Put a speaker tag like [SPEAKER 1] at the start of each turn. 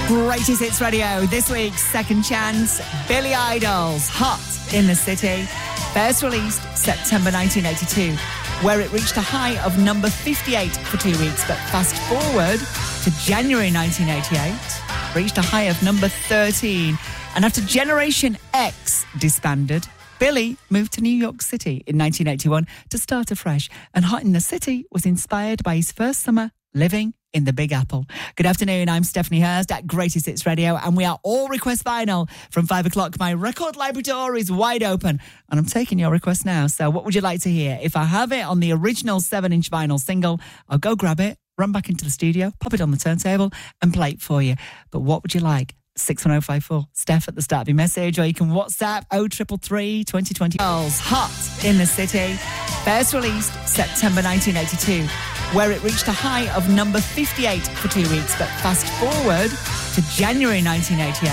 [SPEAKER 1] Greatest Hits Radio. This week's Second Chance, Billy Idol's Hot in the City. First released September 1982, where it reached a high of number 58 for 2 weeks. But fast forward to January 1988, reached a high of number 13. And after Generation X disbanded, Billy moved to New York City in 1981 to start afresh. And Hot in the City was inspired by his first summer living in the Big Apple. Good afternoon, I'm Stephanie Hurst at Greatest Hits Radio, and we are all request vinyl from 5 o'clock. My record library door is wide open, and I'm taking your requests now. So what would you like to hear? If I have it on the original 7-inch vinyl single, I'll go grab it, run back into the studio, pop it on the turntable, and play it for you. But what would you like? 61054, Steph at the start of your message, or you can WhatsApp 0333 2020. Hot in the City, first released September 1982, where it reached a high of number 58 for 2 weeks. But fast forward to January 1988,